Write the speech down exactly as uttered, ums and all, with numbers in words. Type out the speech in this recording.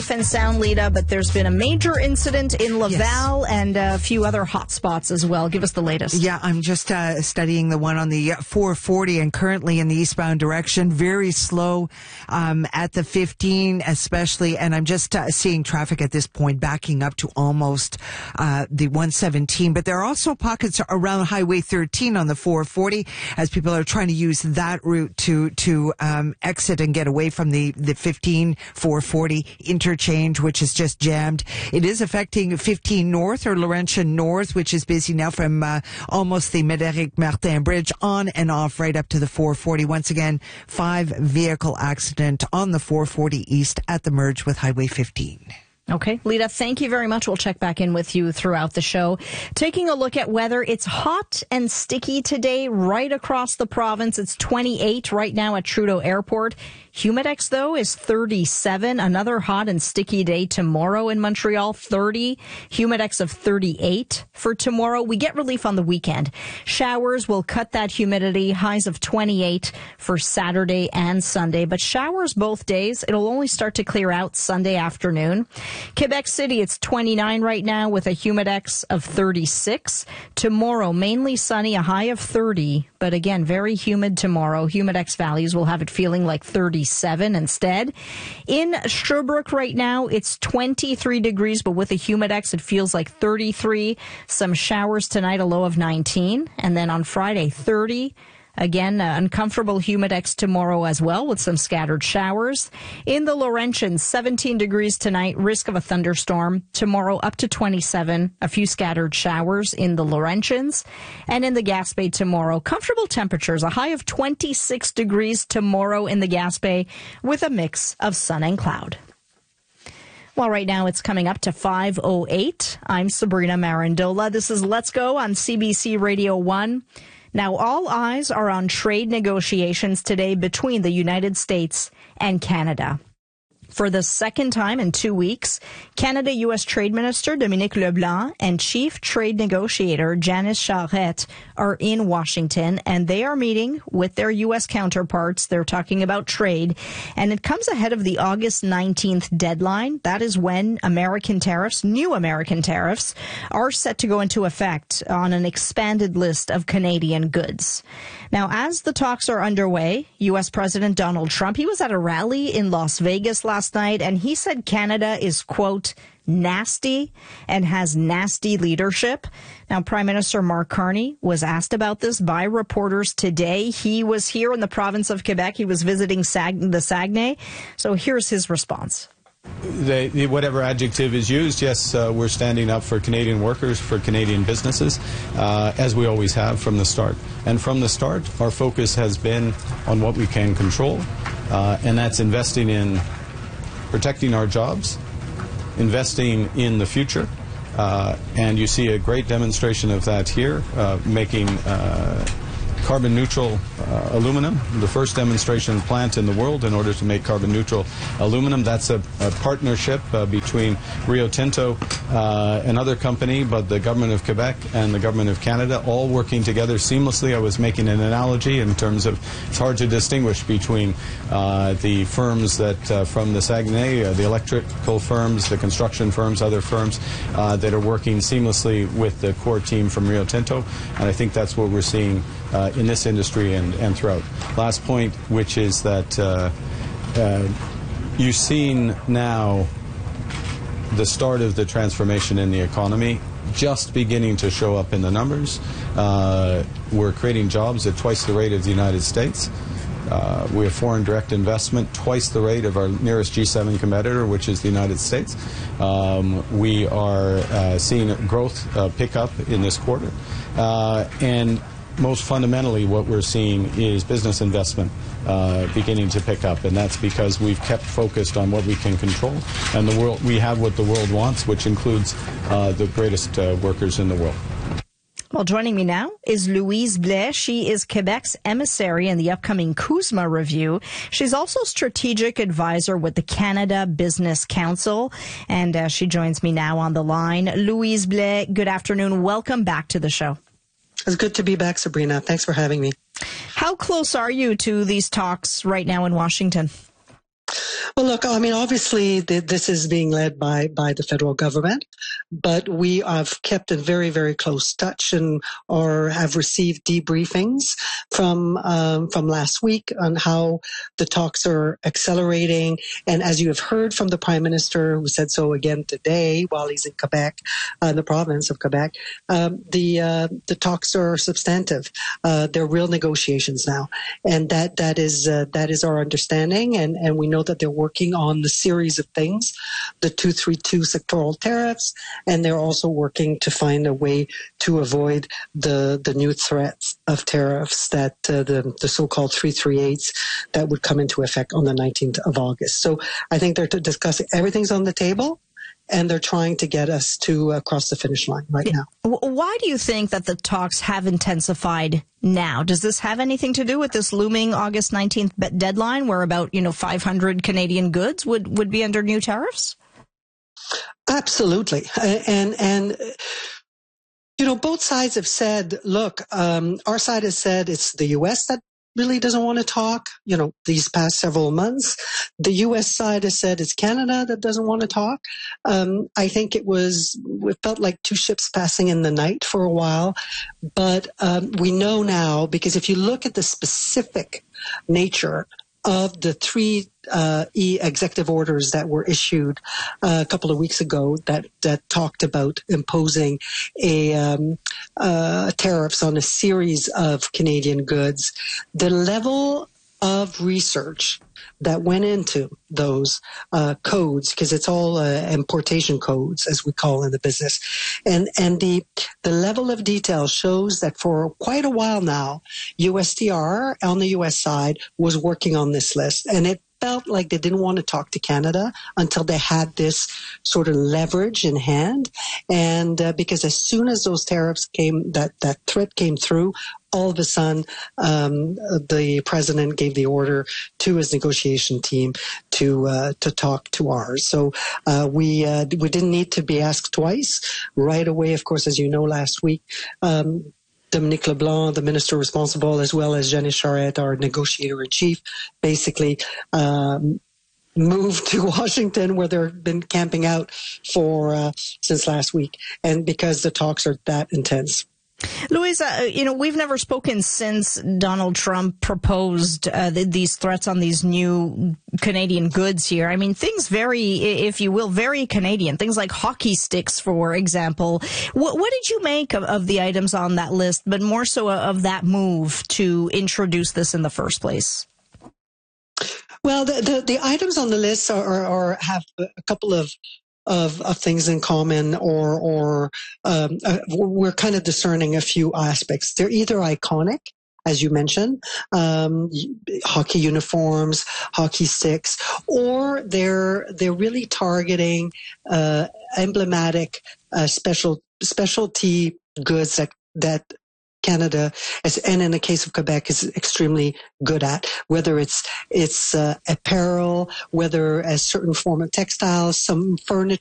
safe and sound, Lita, but there's been a major incident in Laval yes. and a few other hot spots as well. Give us the latest. Yeah, I'm just uh, studying the one on the four forty and currently in the eastbound direction. Very slow um, at the fifteen especially, and I'm just uh, seeing traffic at this point backing up to almost uh, the one seventeen. But there are also pockets around Highway thirteen on the four forty as people are trying to use that route to to um, exit and get away from the, the fifteen four forty interchange, which is just jammed. It is affecting fifteen North or Laurentian North, which is busy now from uh, almost the Médéric Martin Bridge on and off right up to the four forty. Once again, five vehicle accident on the four forty East at the merge with Highway fifteen. Okay. Lita, thank you very much. We'll check back in with you throughout the show. Taking a look at weather, it's hot and sticky today right across the province. It's twenty-eight right now at Trudeau Airport. Humidex, though, is thirty-seven. Another hot and sticky day tomorrow in Montreal, thirty. Humidex of thirty-eight for tomorrow. We get relief on the weekend. Showers will cut that humidity. Highs of twenty-eight for Saturday and Sunday. But showers both days. It'll only start to clear out Sunday afternoon. Quebec City, it's twenty-nine right now with a humidex of thirty-six. Tomorrow, mainly sunny, a high of thirty. But again, very humid tomorrow. Humidex values will have it feeling like thirty-seven instead. In Sherbrooke right now, it's twenty-three degrees, but with a humidex, it feels like thirty-three. Some showers tonight, a low of nineteen. And then on Friday, thirty. Again, uh, uncomfortable humidex tomorrow as well with some scattered showers. In the Laurentians, seventeen degrees tonight, risk of a thunderstorm. Tomorrow up to twenty-seven, a few scattered showers in the Laurentians. And in the Gaspé tomorrow, comfortable temperatures, a high of twenty-six degrees tomorrow in the Gaspé with a mix of sun and cloud. Well, right now it's coming up to five oh eight. I'm Sabrina Marandola. This is Let's Go on C B C Radio one. Now, all eyes are on trade negotiations today between the United States and Canada. For the second time in two weeks, Canada-U S Trade Minister Dominique LeBlanc and Chief Trade Negotiator Janice Charette are in Washington, and they are meeting with their U S counterparts. They're talking about trade, and it comes ahead of the August nineteenth deadline. That is when American tariffs, new American tariffs, are set to go into effect on an expanded list of Canadian goods. Now, as the talks are underway, U S President Donald Trump, he was at a rally in Las Vegas last night, and he said Canada is, quote, nasty and has nasty leadership. Now, Prime Minister Mark Carney was asked about this by reporters today. He was here in the province of Quebec. He was visiting Sag- the Saguenay. So here's his response. They, whatever adjective is used, yes, uh, we're standing up for Canadian workers, for Canadian businesses, uh, as we always have from the start. And from the start, our focus has been on what we can control, uh, and that's investing in protecting our jobs, investing in the future, uh, and you see a great demonstration of that here, uh, making uh, carbon neutral uh, aluminum, the first demonstration plant in the world in order to make carbon neutral aluminum. That's a, a partnership uh, between Rio Tinto, uh, another company, but the government of Quebec and the government of Canada, all working together seamlessly. I was making an analogy in terms of it's hard to distinguish between uh, the firms that uh, from the Saguenay, uh, the electrical firms, the construction firms, other firms uh, that are working seamlessly with the core team from Rio Tinto, and I think that's what we're seeing Uh, in this industry and, and throughout. Last point, which is that uh, uh, you've seen now the start of the transformation in the economy just beginning to show up in the numbers. Uh, we're creating jobs at twice the rate of the United States. Uh, we have foreign direct investment twice the rate of our nearest G seven competitor, which is the United States. Um, we are uh, seeing growth uh, pick up in this quarter. Uh, and most fundamentally, what we're seeing is business investment uh, beginning to pick up, and that's because we've kept focused on what we can control, and the world we have what the world wants, which includes uh, the greatest uh, workers in the world. Well, joining me now is Louise Blais. She is Quebec's emissary in the upcoming CUSMA review. She's also strategic advisor with the Canada Business Council, and uh, she joins me now on the line. Louise Blais, good afternoon. Welcome back to the show. It's good to be back, Sabrina. Thanks for having me. How close are you to these talks right now in Washington? Well, look, I mean, obviously th- this is being led by, by the federal government, but we have kept in very, very close touch and or have received debriefings from, um, from last week on how the talks are accelerating. And as you have heard from the Prime Minister, who said so again today while he's in Quebec, uh, in the province of Quebec, um, the, uh, the talks are substantive. Uh, they're real negotiations now. And that, that is, uh, that is our understanding. And, and we know that they're working on the series of things, the two thirty-two sectoral tariffs, and they're also working to find a way to avoid the the new threats of tariffs that uh, the the so-called three thirty-eights that would come into effect on the nineteenth of August. So I think they're discussing everything's on the table. And they're trying to get us to uh, cross the finish line right now. Why do you think that the talks have intensified now? Does this have anything to do with this looming August nineteenth deadline where about, you know, five hundred Canadian goods would, would be under new tariffs? Absolutely. And, and, you know, both sides have said, look, um, our side has said it's the U S that really doesn't want to talk, you know, these past several months. The U S side has said it's Canada that doesn't want to talk. Um, I think it was, it felt like two ships passing in the night for a while. But um, we know now, because if you look at the specific nature of the three uh, e executive orders that were issued uh, a couple of weeks ago that, that talked about imposing a um, uh, tariffs on a series of Canadian goods, the level of research that went into those uh, codes, because it's all uh, importation codes, as we call in the business, and and the the level of detail shows that for quite a while now, U S T R on the U S side was working on this list, and it felt like they didn't want to talk to Canada until they had this sort of leverage in hand, and uh, because as soon as those tariffs came, that that threat came through, all of a sudden, um, the president gave the order to his negotiation team to uh, to talk to ours. So uh, we uh, we didn't need to be asked twice. Right away, of course, as you know, last week, um, Dominique LeBlanc, the minister responsible, as well as Jeanne Charest, our negotiator-in-chief, basically um, moved to Washington, where they've been camping out for uh, since last week, and because the talks are that intense. Louisa, you know, we've never spoken since Donald Trump proposed uh, th- these threats on these new Canadian goods here. I mean, things very, if you will, very Canadian. Things like hockey sticks, for example. What, what did you make of, of the items on that list, but more so of that move to introduce this in the first place? Well, the, the, the items on the list are, are, are have a couple of Of, of things in common, or or um, uh, we're kind of discerning a few aspects. They're either iconic, as you mentioned, um, hockey uniforms, hockey sticks, or they're they're really targeting uh, emblematic uh, special specialty goods that that. Canada, as, and in the case of Quebec, is extremely good at, whether it's it's uh, apparel, whether a certain form of textiles, some furniture.